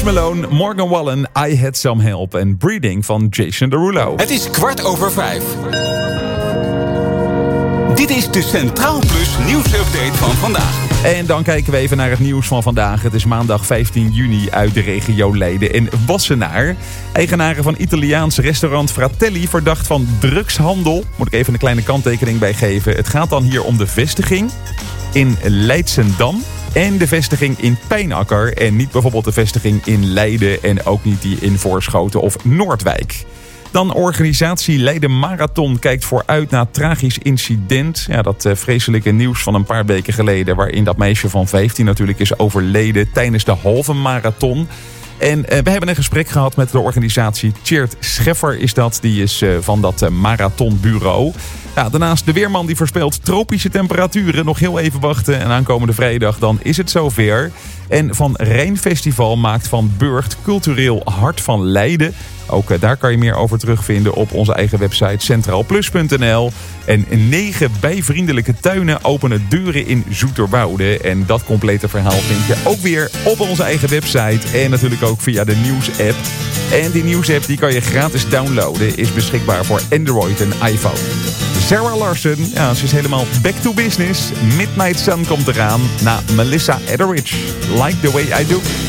Post Malone, Morgan Wallen, I Had Some Help en Breathing van Jason Derulo. Het is 5:15. Dit is de Centraal Plus nieuwsupdate van vandaag. En dan kijken we even naar het nieuws van vandaag. Het is maandag 15 juni uit de regio Leiden en Wassenaar. Eigenaren van Italiaans restaurant Fratelli verdacht van drugshandel. Moet ik even een kleine kanttekening bij geven. Het gaat dan hier om de vestiging in Leidsendam en de vestiging in Pijnakker. En niet bijvoorbeeld de vestiging in Leiden en ook niet die in Voorschoten of Noordwijk. Dan organisatie Leiden Marathon kijkt vooruit naar tragisch incident. Ja, dat vreselijke nieuws van een paar weken geleden, waarin dat meisje van 15 natuurlijk is overleden tijdens de halve marathon. En we hebben een gesprek gehad met de organisatie. Tjeerd Scheffer is dat. Die is van dat marathonbureau. Ja, daarnaast de weerman die voorspelt tropische temperaturen. Nog heel even wachten. En aankomende vrijdag dan is het zover. En Van Rijnfestival maakt van Burgt cultureel hart van Leiden. Ook daar kan je meer over terugvinden op onze eigen website centraalplus.nl. En 9 bijvriendelijke tuinen openen deuren in Zoeterwoude. En dat complete verhaal vind je ook weer op onze eigen website. En natuurlijk ook via de nieuwsapp. En die nieuwsapp die kan je gratis downloaden. Is beschikbaar voor Android en iPhone. Sarah Larsen, ja, ze is helemaal back to business. Midnight Sun komt eraan na Melissa Etheridge. Like the way I do.